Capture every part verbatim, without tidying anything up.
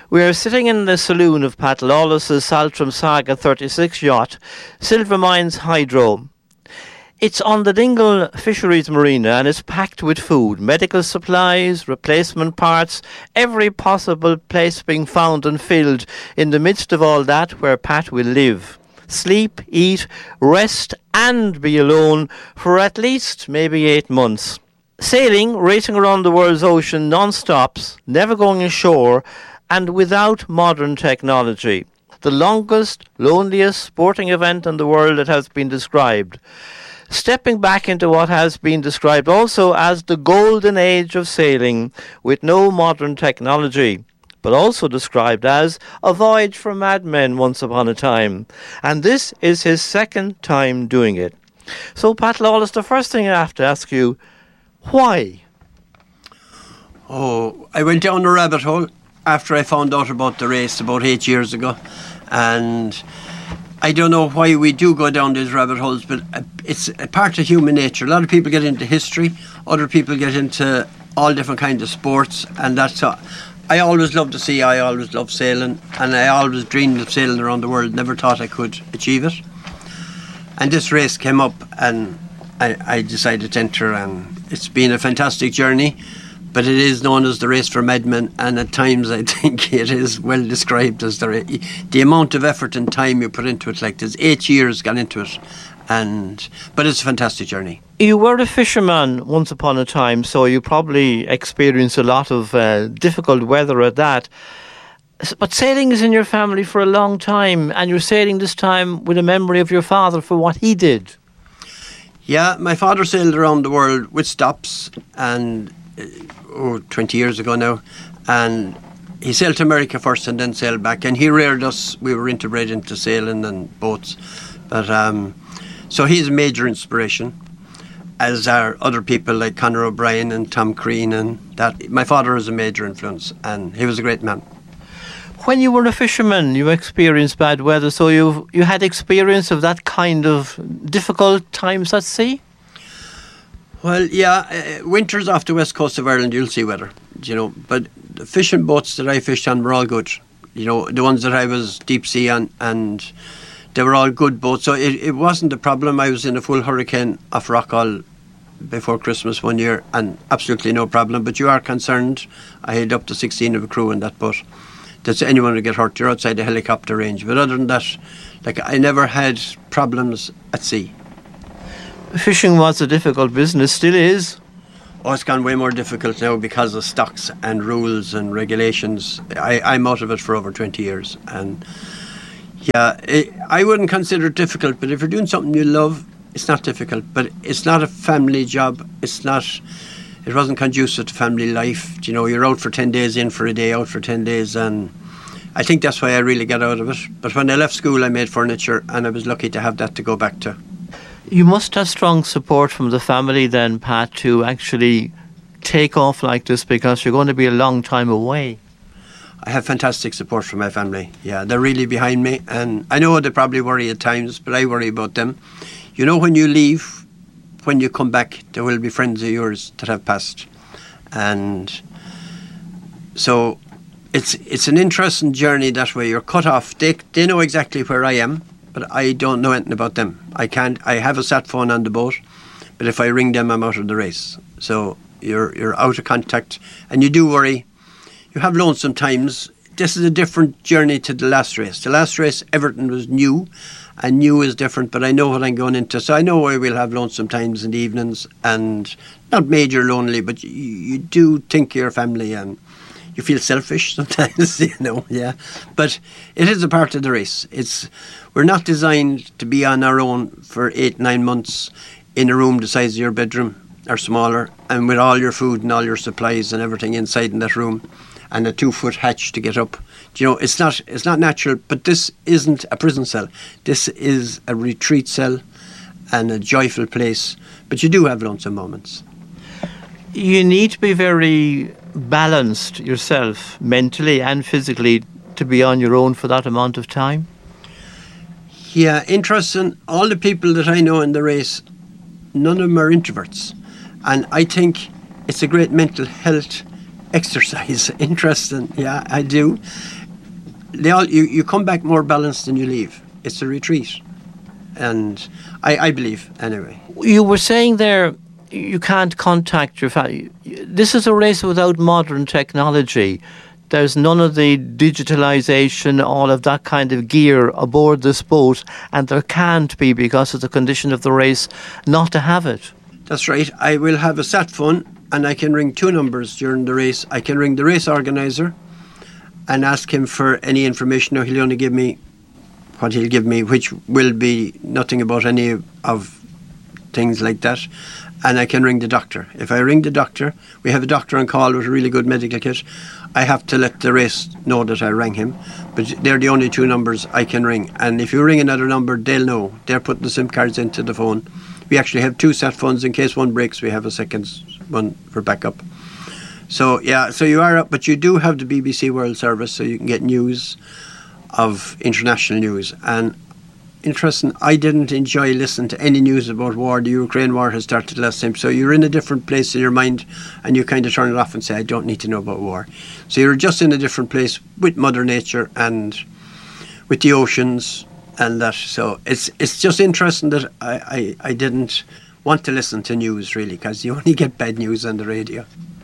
We are sitting in the saloon of Pat Lawless's Saltram Saga thirty-six yacht, Silvermines Hydro. It's on the Dingle Fisheries Marina and it's packed with food, medical supplies, replacement parts, every possible place being found and filled in the midst of all that where Pat will live. Sleep, eat, rest and be alone for at least maybe eight months. Sailing, racing around the world's ocean non-stops, never going ashore and without modern technology. The longest, loneliest sporting event in the world that has been described. Stepping back into what has been described also as the golden age of sailing with no modern technology, but also described as a voyage for madmen once upon a time. And this is his second time doing it. So, Pat Lawless, the first thing I have to ask you, why? Oh, I went down a rabbit hole after I found out about the race about eight years ago. And I don't know why we do go down these rabbit holes, but it's a part of human nature. A lot of people get into history, other people get into all different kinds of sports, and that's uh, I always loved to see, I always loved sailing, and I always dreamed of sailing around the world, never thought I could achieve it. And this race came up, and I, I decided to enter, and it's been a fantastic journey. But it is known as the race for madmen, and at times I think it is well described as the ra- the amount of effort and time you put into it. Like there's eight years gone into it, and but it's a fantastic journey. You were a fisherman once upon a time, so you probably experienced a lot of uh, difficult weather at that. But sailing is in your family for a long time, and you're sailing this time with a memory of your father for what he did. Yeah, my father sailed around the world with stops, and oh, twenty years ago now, and he sailed to America first and then sailed back, and he reared us. We were interbred into sailing and boats, but um, so he's a major inspiration, as are other people like Conor O'Brien and Tom Crean, and that. My father is a major influence, and he was a great man. When you were a fisherman, you experienced bad weather, so you you had experience of that kind of difficult times at sea? Well, yeah, uh, winters off the west coast of Ireland, you'll see weather, you know, but the fishing boats that I fished on were all good. You know, the ones that I was deep sea on, and they were all good boats, so it, it wasn't a problem. I was in a full hurricane off Rockall before Christmas one year, and absolutely no problem, but you are concerned. I had up to sixteen of a crew in that boat. Does anyone would get hurt? You're outside the helicopter range, but other than that, like, I never had problems at sea. Fishing was a difficult business, still is. Oh, it's gone way more difficult now because of stocks and rules and regulations. I, I'm out of it for over twenty years. And yeah, it, I wouldn't consider it difficult, but if you're doing something you love, it's not difficult. But it's not a family job. It's not, it wasn't conducive to family life. You know, you're out for ten days, in for a day, out for ten days. And I think that's why I really got out of it. But when I left school, I made furniture, and I was lucky to have that to go back to. You must have strong support from the family then, Pat, to actually take off like this, because you're going to be a long time away. I have fantastic support from my family. Yeah, they're really behind me, and I know they probably worry at times, but I worry about them. You know, when you leave, when you come back, there will be friends of yours that have passed, and so it's it's an interesting journey that way. You're cut off. They they know exactly where I am, but I don't know anything about them. I can't. I have a sat phone on the boat, but if I ring them, I'm out of the race. So you're you're out of contact, and you do worry. You have lonesome times. This is a different journey to the last race. The last race, everything was new, and new is different. But I know what I'm going into, so I know I will have lonesome times in the evenings, and not major lonely, but you, you do think of your family, and you feel selfish sometimes, you know. Yeah, but it is a part of the race. It's we're not designed to be on our own for eight, nine months in a room the size of your bedroom or smaller, and with all your food and all your supplies and everything inside in that room, and a two-foot hatch to get up. You know, it's not it's not natural. But this isn't a prison cell. This is a retreat cell and a joyful place. But you do have lonesome moments. You need to be very balanced yourself, mentally and physically, to be on your own for that amount of time. Yeah, interesting. All the people that I know in the race, none of them are introverts. And I think it's a great mental health Exercise, interesting. Yeah, I do. They all you, you come back more balanced than you leave. It's a retreat, and I, I believe anyway. You were saying there you can't contact your family. This is a race without modern technology. There's none of the digitalisation, all of that kind of gear aboard this boat, and there can't be because of the condition of the race not to have it. That's right. I will have a sat phone, and I can ring two numbers during the race. I can ring the race organiser and ask him for any information. No, he'll only give me what he'll give me, which will be nothing about any of things like that. And I can ring the doctor. If I ring the doctor, we have a doctor on call with a really good medical kit. I have to let the race know that I rang him. But they're the only two numbers I can ring. And if you ring another number, they'll know. They're putting the SIM cards into the phone. We actually have two sat phones. In case one breaks, we have a second one for backup. So, yeah, so you are up, but you do have the B B C World Service, so you can get news of international news. And interesting, I didn't enjoy listening to any news about war. The Ukraine war has started last time, so you're in a different place in your mind, and you kind of turn it off and say, I don't need to know about war. So you're just in a different place with Mother Nature and with the oceans and that. So it's it's just interesting that I, I, I didn't want to listen to news, really, because you only get bad news on the radio.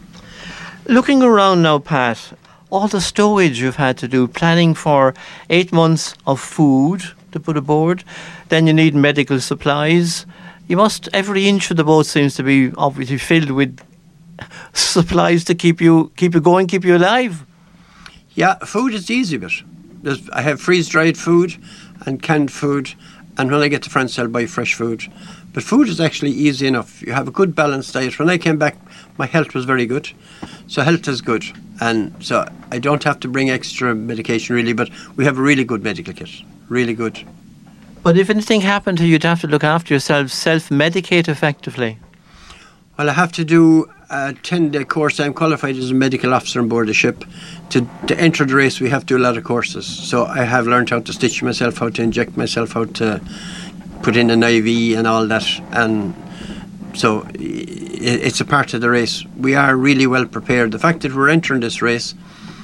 Looking around now, Pat, all the stowage you've had to do, planning for eight months of food to put aboard, then you need medical supplies. You must, every inch of the boat seems to be obviously filled with supplies to keep you keep you going, keep you alive. Yeah, food is the easy bit. There's, I have freeze-dried food and canned food, and when I get to France I'll buy fresh food. But food is actually easy enough. You have a good balanced diet. When I came back, my health was very good. So health is good. And so I don't have to bring extra medication really, but we have a really good medical kit. Really good. But if anything happened to you, you'd have to look after yourself, self-medicate effectively. Well, I have to do a ten-day course. I'm qualified as a medical officer on board the ship. To, to enter the race, we have to do a lot of courses. So I have learned how to stitch myself, how to inject myself, how to put in an I V and all that. And so it's a part of the race. We are really well prepared. The fact that we're entering this race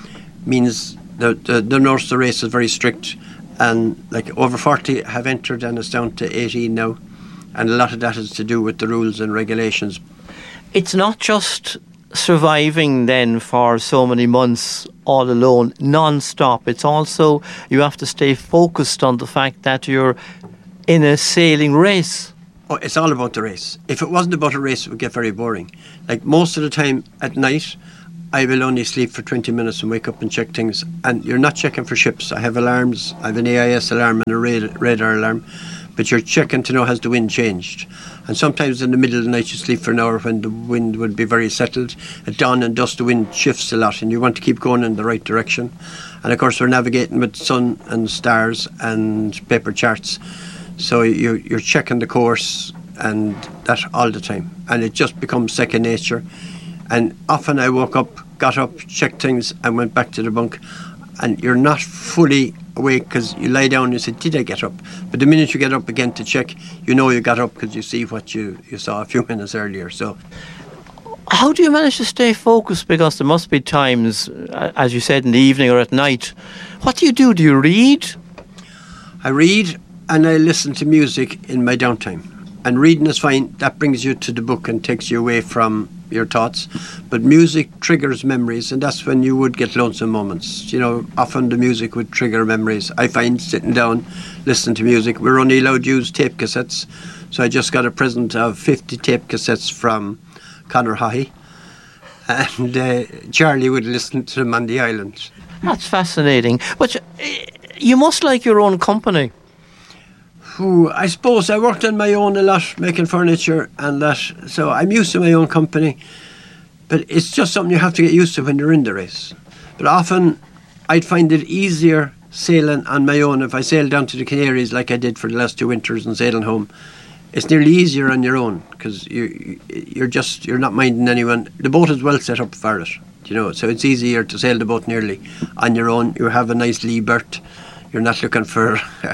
means that the, the nurse of the race is very strict. And like over forty have entered, and it's down to eighteen now. And a lot of that is to do with the rules and regulations. It's not just surviving then for so many months all alone, non-stop. It's also you have to stay focused on the fact that you're in a sailing race. Oh, it's all about the race. If it wasn't about a race, it would get very boring. Like most of the time at night, I will only sleep for twenty minutes and wake up and check things. And you're not checking for ships. I have alarms. I have an A I S alarm and a radar, radar alarm. But you're checking to know has the wind changed. And sometimes in the middle of the night you sleep for an hour when the wind would be very settled. At dawn and dusk the wind shifts a lot and you want to keep going in the right direction. And of course we're navigating with sun and stars and paper charts. So you're, you're checking the course and that all the time. And it just becomes second nature. And often I woke up, got up, checked things and went back to the bunk. And you're not fully awake because you lie down and you say, did I get up? But the minute you get up again to check, you know you got up because you see what you, you saw a few minutes earlier. So, how do you manage to stay focused? Because there must be times, as you said, in the evening or at night. What do you do? Do you read? I read and I listen to music in my downtime. And reading is fine. That brings you to the book and takes you away from your thoughts. But music triggers memories, and that's when you would get lonesome moments. You know, often the music would trigger memories. I find sitting down, listening to music. We're only allowed to use tape cassettes. So I just got a present of fifty tape cassettes from Conor Haughey. And uh, Charlie would listen to them on the island. That's fascinating. But you must like your own company. Ooh, I suppose I worked on my own a lot, making furniture and that, so I'm used to my own company. But it's just something you have to get used to when you're in the race. But often I'd find it easier sailing on my own. If I sail down to the Canaries like I did for the last two winters and sailing home, it's nearly easier on your own because you, you're just you're not minding anyone. The boat is well set up for it, you know, so it's easier to sail the boat nearly on your own. You have a nice lee berth. You're not looking for.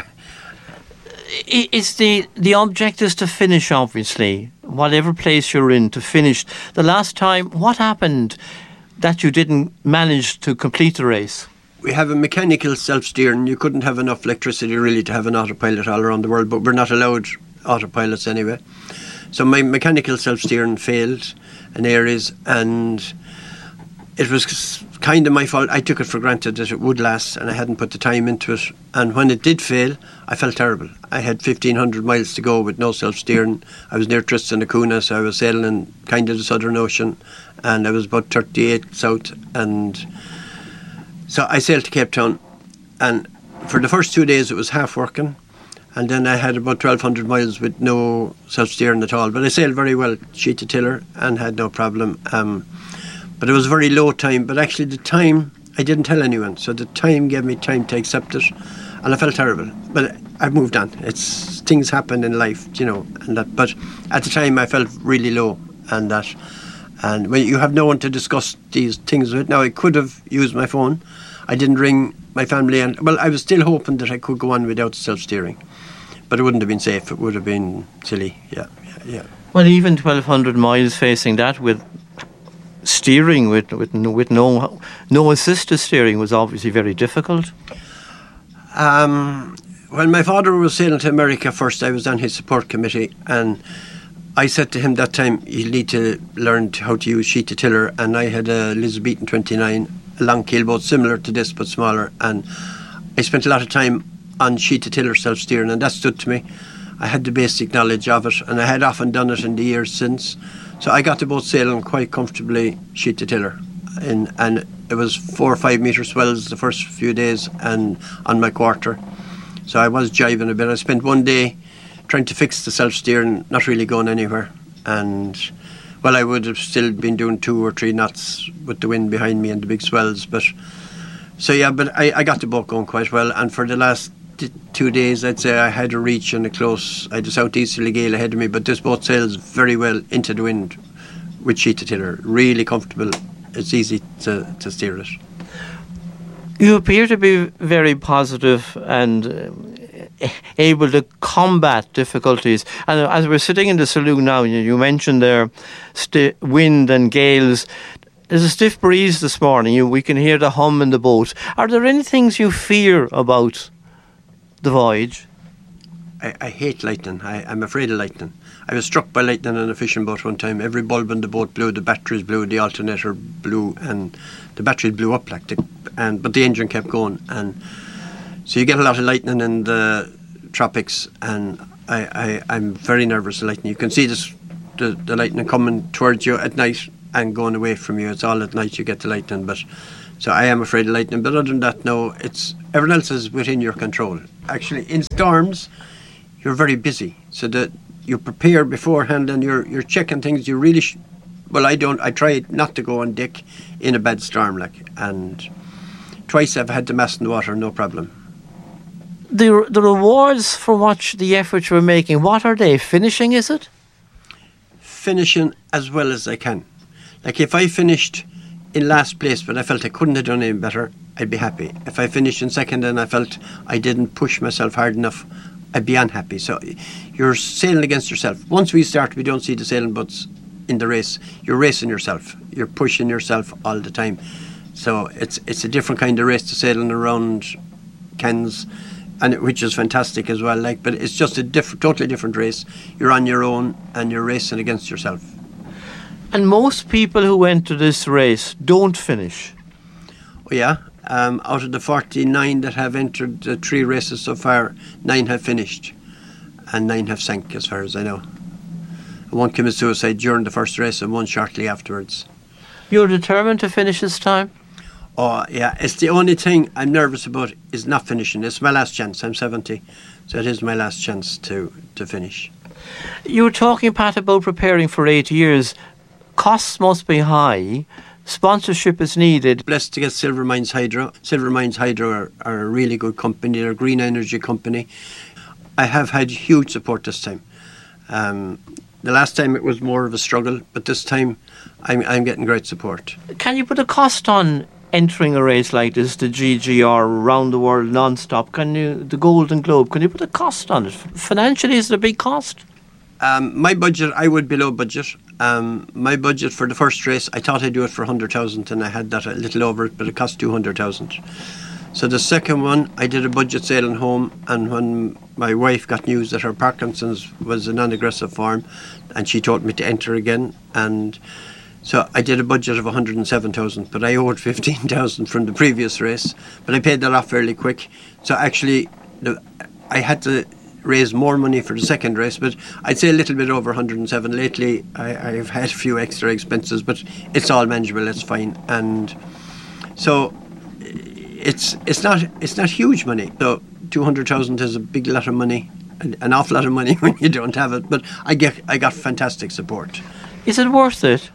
It's the the object is to finish, obviously, whatever place you're in, to finish. The last time, what happened? that you didn't manage to complete the race? We have a mechanical self-steering. You couldn't have enough electricity really to have an autopilot all around the world, but we're not allowed autopilots anyway. So my mechanical self-steering failed in areas, and it was kind of my fault. I took it for granted that it would last, and I hadn't put the time into it. And when it did fail, I felt terrible. I had fifteen hundred miles to go with no self-steering. I was near Tristan da Cunha, so I was sailing in kind of the Southern Ocean, and I was about thirty-eight south. And so I sailed to Cape Town, and for the first two days it was half working, and then I had about twelve hundred miles with no self-steering at all. But I sailed very well, sheet to tiller, and had no problem. Um, But it was a very low time. But actually the time, I didn't tell anyone. So the time gave me time to accept it. And I felt terrible. But I've moved on. It's things happen in life, you know. And that. But at the time I felt really low. And that. And when you have no one to discuss these things with. Now I could have used my phone. I didn't ring my family. And well, I was still hoping that I could go on without self-steering. But it wouldn't have been safe. It would have been silly. Yeah, yeah, yeah. Well, even twelve hundred miles facing that with steering with with no, with no no assisted steering was obviously very difficult. Um, when my father was sailing to America first, I was on his support committee, and I said to him that time, you need to learn to, how to use sheet to tiller. And I had a Elizabethan twenty-nine, a long keelboat similar to this but smaller, and I spent a lot of time on sheet to tiller self-steering, and that stood to me. I had the basic knowledge of it, and I had often done it in the years since. So I got the boat sailing quite comfortably sheet to tiller, and, and it was four or five metre swells the first few days and on my quarter. So I was jibing a bit. I spent one day trying to fix the self-steering, not really going anywhere. And, well, I would have still been doing two or three knots with the wind behind me and the big swells. But so, yeah, but I, I got the boat going quite well. And for the last t- two days, I'd say I had a reach and a close. I had a southeasterly gale ahead of me, but this boat sails very well into the wind with sheet to tiller. Really comfortable. It's easy to, to steer it. You appear to be very positive and uh, able to combat difficulties. And as we're sitting in the saloon now, you, you mentioned there sti- wind and gales. There's a stiff breeze this morning. You, we can hear the hum in the boat. Are there any things you fear about the voyage? I, I hate lightning. I, I'm afraid of lightning. I was struck by lightning on a fishing boat one time. Every bulb in the boat blew, the batteries blew, the alternator blew, and the batteries blew up like the, and but the engine kept going. And so you get a lot of lightning in the tropics, and I, I, I'm very nervous of lightning. You can see this, the, the lightning coming towards you at night and going away from you. It's all at night you get the lightning, but so I am afraid of lightning. But other than that, no, it's everything else is within your control. Actually, in storms, you're very busy, so that you prepare beforehand and you're you're checking things. You really, sh- well, I don't. I try not to go on deck in a bad storm, like, and twice I've had the mast in the water, no problem. The the rewards for what the effort you're making, what are they? Finishing, is it? Finishing as well as I can. Like if I finished in last place, but I felt I couldn't have done any better, I'd be happy. If I finished in second and I felt I didn't push myself hard enough, I'd be unhappy. So you're sailing against yourself. Once we start, we don't see the sailing boats in the race. You're racing yourself. You're pushing yourself all the time. So it's it's a different kind of race to sailing around Cairns, and it, which is fantastic as well. Like, but it's just a different, totally different race. You're on your own and you're racing against yourself. And most people who enter this race don't finish. Oh yeah. Um, out of the forty-nine that have entered the three races so far, nine have finished and nine have sank, as far as I know. One committed suicide during the first race and one shortly afterwards. You're determined to finish this time? Oh yeah, it's the only thing I'm nervous about is not finishing. It's my last chance. I'm seventy, so it is my last chance to, to finish. You were talking, Pat, about preparing for eight years. Costs must be high. Sponsorship is needed. Blessed to get Silver Mines Hydro. Silver Mines Hydro are, are a really good company. They're a green energy company. I have had huge support this time. Um, the last time it was more of a struggle, but this time I'm, I'm getting great support. Can you put a cost on entering a race like this, the G G R, around the world non-stop? Can you, the Golden Globe, can you put a cost on it? Financially, is it a big cost? Um, my budget, I would below budget. Um, my budget for the first race, I thought I'd do it for one hundred thousand, and I had that a little over it, but it cost two hundred thousand. So the second one, I did a budget sailing home, and when my wife got news that her Parkinson's was a non-aggressive form, and she told me to enter again, and so I did a budget of one hundred seven thousand, but I owed fifteen thousand from the previous race, but I paid that off fairly quick. So actually, the, I had to raise more money for the second race, but I'd say a little bit over one hundred seven. Lately, I, I've had a few extra expenses, but it's all manageable, it's fine. And so it's it's not it's not huge money. So two hundred thousand is a big lot of money, an, an awful lot of money when you don't have it, but I get I got fantastic support. Is it worth it?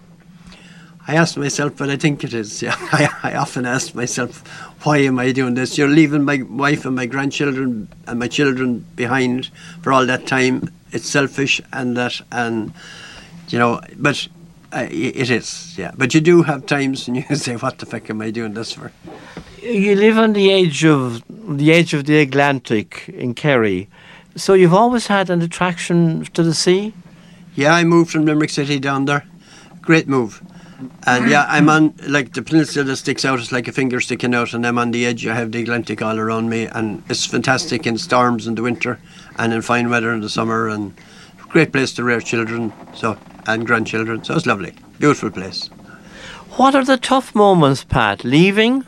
I asked myself, but I think it is. Yeah, I, I often ask myself, why am I doing this? You're leaving my wife and my grandchildren and my children behind for all that time. It's selfish, and that, and you know, but uh, it is. Yeah, but you do have times when you say, what the fuck am I doing this for? You live on the edge of the edge of the Atlantic in Kerry, so you've always had an attraction to the sea. Yeah, I moved from Limerick City down there. Great move. And yeah, I'm on, like, the peninsula that sticks out is like a finger sticking out, and I'm on the edge. I have the Atlantic all around me, and it's fantastic in storms in the winter and in fine weather in the summer, and great place to rear children so and grandchildren. So it's lovely. Beautiful place. What are the tough moments, Pat? Leaving?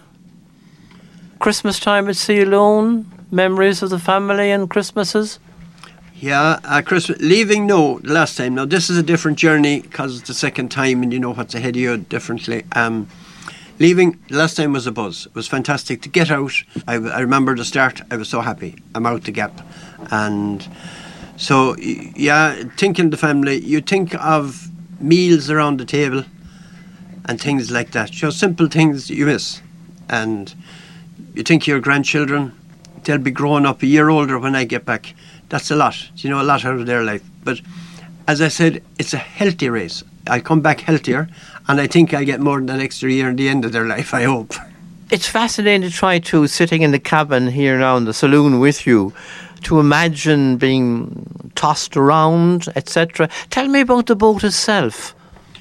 Christmas time at sea alone? Memories of the family and Christmases? Yeah, uh, Christmas, leaving, no, the last time. Now, this is a different journey because it's the second time and you know what's ahead of you differently. Um, leaving, the last time was a buzz. It was fantastic to get out. I, I remember the start, I was so happy. I'm out the gap. And so, yeah, thinking the family, you think of meals around the table and things like that. So simple things you miss. And you think your grandchildren, they'll be growing up a year older when I get back. That's a lot, you know, a lot out of their life. But as I said, it's a healthy race. I come back healthier, and I think I get more than that extra year in the end of their life, I hope. It's fascinating to try to, sitting in the cabin here now in the saloon with you, to imagine being tossed around, et cetera. Tell me about the boat itself.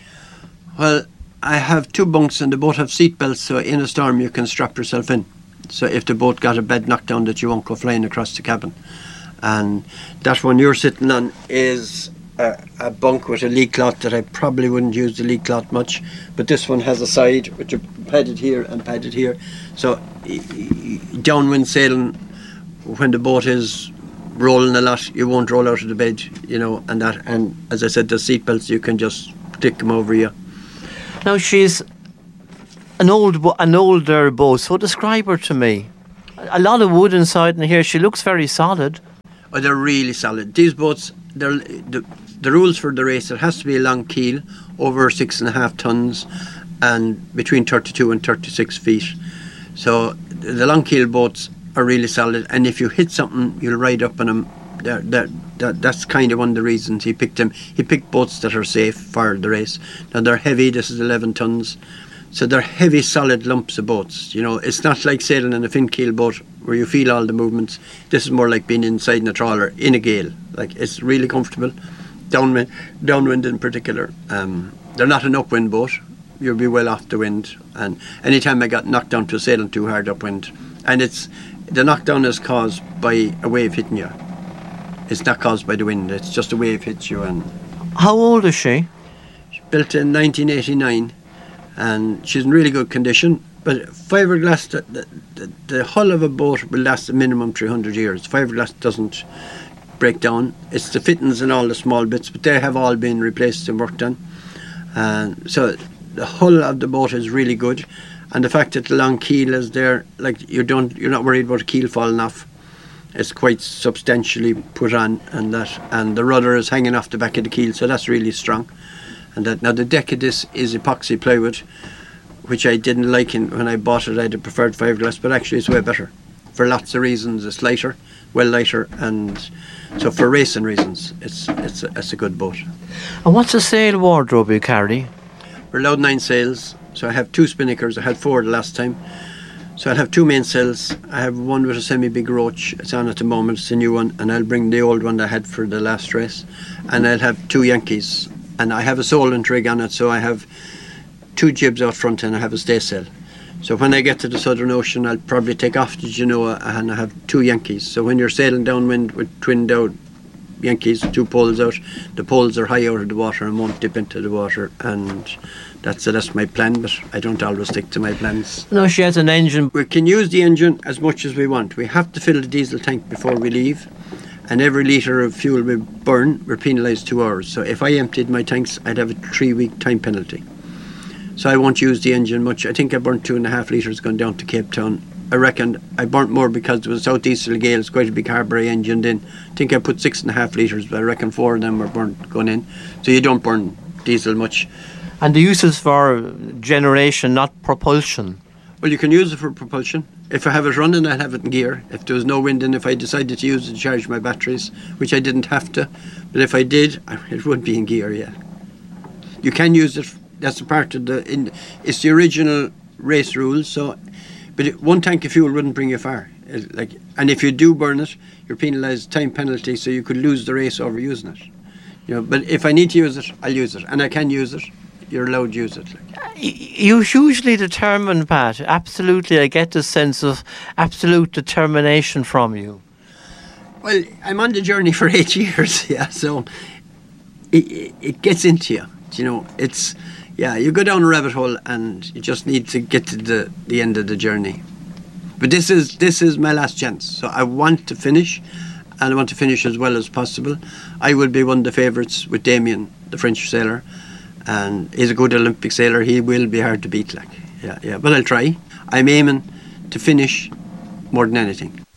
Well, I have two bunks, and the boat have seat belts, so in a storm you can strap yourself in. So if the boat got a bed knocked down, that you won't go flying across the cabin. And that one you're sitting on is a, a bunk with a leak cloth that I probably wouldn't use the leak cloth much, but this one has a side which are padded here and padded here. So downwind sailing, when the boat is rolling a lot, you won't roll out of the bed, you know, and that. And as I said, the seat belts, you can just stick them over you. Now she's an old, bo- an older boat, so describe her to me. A lot of wood inside in here. She looks very solid. Oh, they're really solid. These boats, they're, the, the rules for the race, it has to be a long keel, over six and a half tons, and between thirty-two and thirty-six feet. So the long keel boats are really solid, and if you hit something, you'll ride up on them. They're, they're, that, that's kind of one of the reasons he picked them. He picked boats that are safe for the race. Now they're heavy, this is eleven tons. So they're heavy, solid lumps of boats. You know, it's not like sailing in a fin keel boat where you feel all the movements. This is more like being inside in a trawler in a gale. Like, it's really comfortable. Downwind, downwind in particular. Um, they're not an upwind boat. You'll be well off the wind. And anytime I got knocked down to sailing too hard upwind, and it's the knockdown is caused by a wave hitting you. It's not caused by the wind. It's just a wave hits you. And how old is she? She's built in nineteen eighty-nine. And she's in really good condition, but fiberglass, the, the, the hull of a boat will last a minimum three hundred years. Fiberglass doesn't break down. It's the fittings and all the small bits, but they have all been replaced and worked on. And so the hull of the boat is really good, and the fact that the long keel is there, like you don't, you're not worried about a keel falling off. It's quite substantially put on, and that, and the rudder is hanging off the back of the keel, so that's really strong. And that now the deck of this is epoxy plywood, which I didn't like in, when I bought it. I'd have preferred fiberglass, but actually it's way better for lots of reasons. It's lighter, well lighter, and so for racing reasons, it's it's a, it's a good boat. And what's the sail wardrobe you carry? We're allowed nine sails, so I have two spinnakers. I had four the last time, so I'll have two mainsails. I have one with a semi-big roach. It's on at the moment. It's a new one, and I'll bring the old one that I had for the last race, and I'll have two Yankees. and I have a Solent rig on it, so I have two jibs out front and I have a staysail. So when I get to the Southern Ocean, I'll probably take off the Genoa and I have two Yankees. So when you're sailing downwind with twin down Yankees, two poles out, the poles are high out of the water and won't dip into the water, and that's that's my plan, but I don't always stick to my plans. No, she has an engine. We can use the engine as much as we want. We have to fill the diesel tank before we leave, and every litre of fuel we burn, we're penalised two hours. So if I emptied my tanks, I'd have a three-week time penalty. So I won't use the engine much. I think I burnt two and a half litres going down to Cape Town. I reckon I burnt more because there was southeasterly gales, quite a big harbour I engined in. I think I put six and a half litres, but I reckon four of them were burnt going in. So you don't burn diesel much. And the use is for generation, not propulsion. Well, you can use it for propulsion. If I have it running, I'll have it in gear. If there was no wind and if I decided to use it to charge my batteries, which I didn't have to, but if I did, it would be in gear, yeah. You can use it. That's a part of the... In, it's the original race rules, so... But it, one tank of fuel wouldn't bring you far. It, like, and if you do burn it, you're penalised time penalty, so you could lose the race over using it. You know, but if I need to use it, I'll use it, and I can use it. You're allowed to use it. Like. You're hugely determined, Pat. Absolutely, I get the sense of absolute determination from you. Well, I'm on the journey for eight years, yeah. So it, it gets into you. You know, it's. Yeah, you go down a rabbit hole and you just need to get to the, the end of the journey. But this is this is my last chance. So I want to finish, and I want to finish as well as possible. I will be one of the favourites with Damien, the French sailor, and he's a good Olympic sailor. He will be hard to beat, like. Yeah, yeah. But I'll try. I'm aiming to finish more than anything.